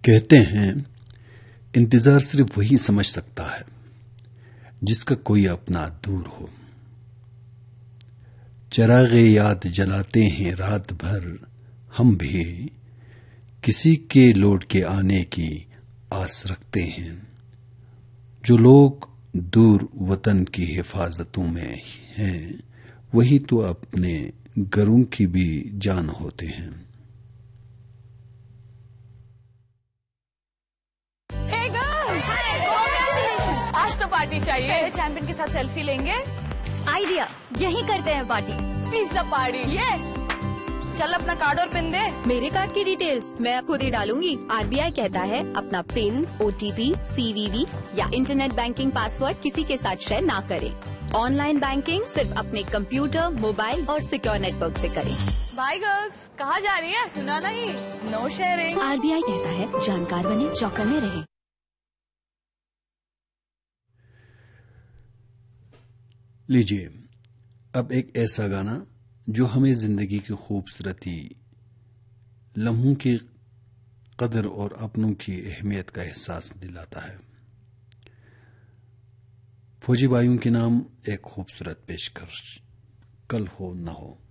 कहते हैं इंतजार सिर्फ वही समझ सकता है जिसका कोई अपना दूर हो। चिरागे याद जलाते हैं रात भर हम भी, किसी के लौट के आने की आस रखते हैं। जो लोग दूर वतन की हिफाजतों में हैं, वही तो अपने घरों की भी जान होते हैं। आज तो पार्टी चाहिए। चैंपियन के साथ सेल्फी लेंगे। आइडिया, यही करते हैं पार्टी। Pizza party. ये चल अपना कार्ड और पिन दे। मेरे कार्ड की डिटेल्स मैं खुद ही डालूंगी। आरबीआई कहता है अपना पिन, ओटीपी, सीवीवी या इंटरनेट बैंकिंग पासवर्ड किसी के साथ शेयर ना करें। ऑनलाइन बैंकिंग सिर्फ अपने कंप्यूटर, मोबाइल और सिक्योर नेटवर्क से करें। बाय गर्ल्स, कहाँ जा रही है? सुना नहीं, नो शेयरिंग। आरबीआई कहता है जानकार बने, चौकन्ने रहें। लीजिए अब एक ऐसा गाना जो हमें जिंदगी की खूबसूरती, लम्हों की कदर और अपनों की अहमियत का एहसास दिलाता है। फौजी भाइयों के नाम एक खूबसूरत पेशकश, कल हो न हो।